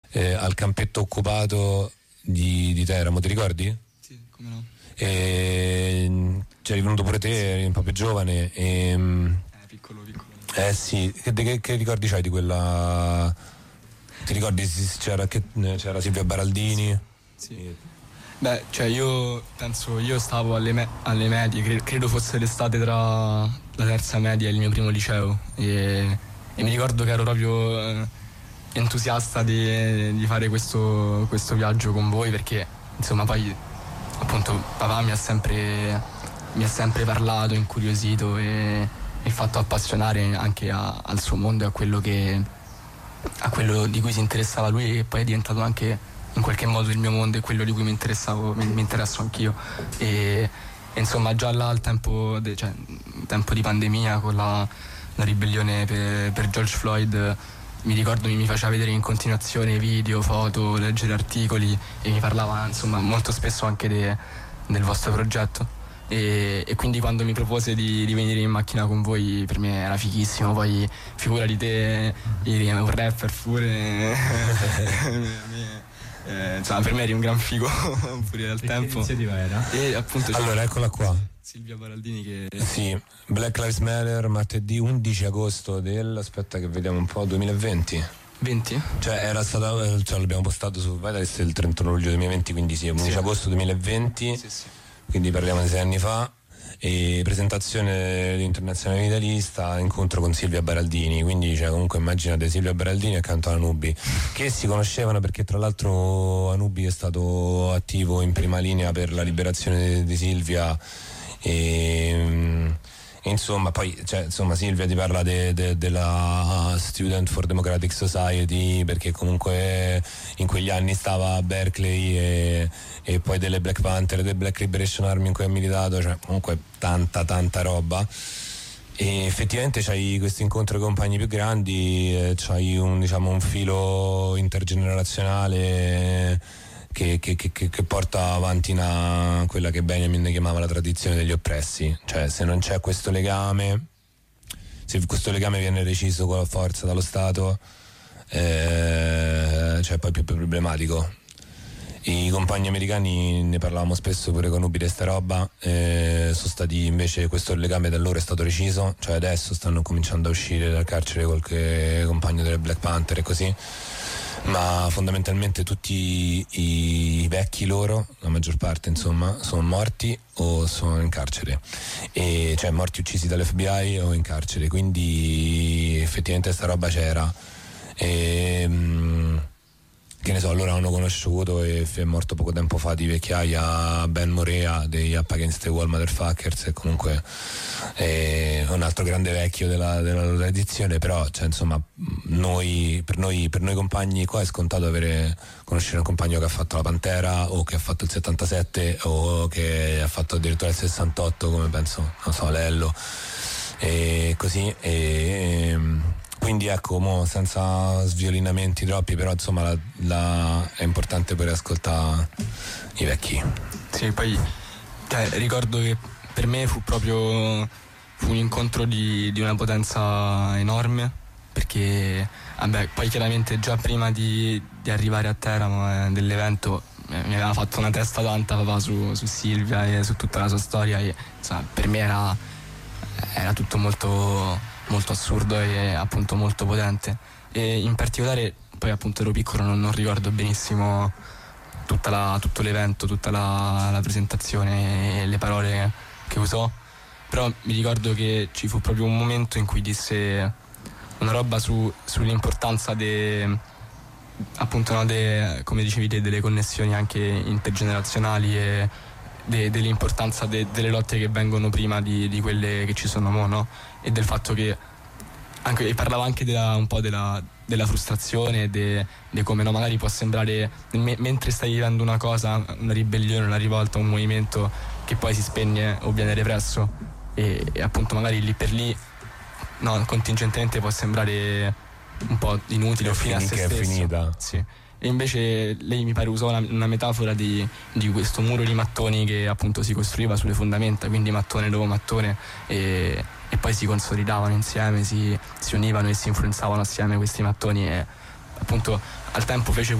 al campetto occupato di Teramo, ti ricordi? Sì, come no. C'eri venuto pure te, eri un po' più giovane. Piccolo. Sì, che ricordi c'hai di quella? Ti ricordi c'era Silvia Baraldini? Sì. Beh, cioè io stavo alle medie, credo fosse l'estate tra la terza media e il mio primo liceo e mi ricordo che ero proprio entusiasta di fare questo viaggio con voi, perché insomma poi appunto papà mi ha sempre parlato, incuriosito e fatto appassionare anche al suo mondo e a quello di cui si interessava lui, e poi è diventato anche in qualche modo il mio mondo e quello di cui mi interesso anch'io e insomma già là al tempo di pandemia, con la ribellione per George Floyd, mi ricordo mi faceva vedere in continuazione video, foto, leggere articoli e mi parlava insomma molto spesso anche del vostro progetto e quindi quando mi propose di venire in macchina con voi per me era fighissimo. Poi figura di te, eri un rapper pure insomma per me eri un gran figo pure dal tempo. Che iniziativa era? E appunto allora eccola qua, Silvia Baraldini che... Sì, Black Lives Matter, martedì 11 agosto aspetta che vediamo un po', 2020. 20? Cioè era stata, l'abbiamo postato su Vitals il 31 luglio 2020, quindi sì, 11 agosto 2020. Sì. Quindi parliamo di 6 anni fa. E presentazione dell'Internazionale Vitalista, incontro con Silvia Baraldini, quindi comunque immaginate Silvia Baraldini accanto a Anubi, che si conoscevano perché tra l'altro Anubi è stato attivo in prima linea per la liberazione di Silvia e insomma poi Silvia ti parla della Student for Democratic Society, perché comunque in quegli anni stava a Berkeley e poi delle Black Panther, del Black Liberation Army in cui ha militato, cioè comunque tanta roba. E effettivamente c'hai questo incontro con i compagni più grandi, c'hai un filo intergenerazionale che porta avanti quella che Benjamin chiamava la tradizione degli oppressi. Cioè se non c'è questo legame, se questo legame viene reciso con la forza dallo Stato, cioè poi più problematico. I compagni americani, ne parlavamo spesso pure con Ubi di sta roba, sono stati invece, questo legame da loro è stato reciso, cioè adesso stanno cominciando a uscire dal carcere qualche compagno delle Black Panther e così, ma fondamentalmente tutti i vecchi loro, la maggior parte insomma, sono morti o sono in carcere, e cioè morti uccisi dall'FBI o in carcere, quindi effettivamente sta roba c'era. Che ne so, loro hanno conosciuto e è morto poco tempo fa di vecchiaia Ben Morea degli Up Against the Wall Motherfuckers, e comunque è un altro grande vecchio della loro tradizione, però cioè, insomma per noi compagni qua è scontato conoscere un compagno che ha fatto la Pantera o che ha fatto il 77 o che ha fatto addirittura il 68, come penso, non so, Lello e così, quindi ecco, senza sviolinamenti troppi, però insomma è importante per ascoltare i vecchi. Sì, poi ricordo che per me fu un incontro di una potenza enorme, perché poi chiaramente già prima di arrivare a Teramo dell'evento mi aveva fatto una testa tanta papà su Silvia e su tutta la sua storia, e insomma, per me era tutto molto assurdo e appunto molto potente, e in particolare poi appunto ero piccolo, non ricordo benissimo tutto l'evento, tutta la presentazione e le parole che usò, però mi ricordo che ci fu proprio un momento in cui disse una roba sull'importanza appunto come dicevi te, delle connessioni anche intergenerazionali e dell'importanza delle lotte che vengono prima di quelle che ci sono mo, no? E del fatto che parlava anche un po' della frustrazione e di come no, magari può sembrare mentre stai vivendo una cosa, una ribellione, una rivolta, un movimento che poi si spegne o viene represso e appunto magari lì per lì contingentemente può sembrare un po' inutile o fine a se stesso. È finita. Sì. E invece lei mi pare usò una metafora di questo muro di mattoni che appunto si costruiva sulle fondamenta, quindi mattone dopo mattone, e poi si consolidavano insieme, si univano e si influenzavano assieme questi mattoni, e appunto al tempo fece